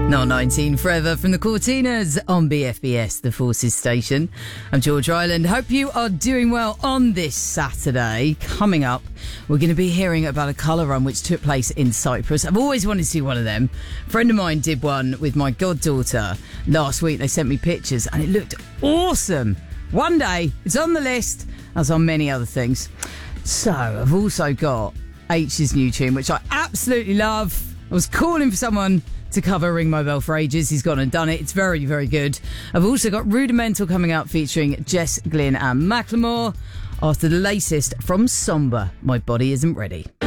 Not 19 Forever from the Cortinas on BFBS, the Forces Station. I'm George Ryland. Hope you are doing well on this Saturday. Coming up, we're going to be hearing about a colour run which took place in Cyprus. I've always wanted to see one of them. A friend of mine did one with my goddaughter last week. They sent me pictures and it looked awesome. One day, it's on the list, as on many other things. So, I've also got H's new tune, which I absolutely love. I was calling for someone to cover Ring My Bell for ages. He's gone and done it. It's very, very good. I've also got Rudimental coming out featuring Jess Glynn and Macklemore after the latest from Somber, My Body Isn't Ready.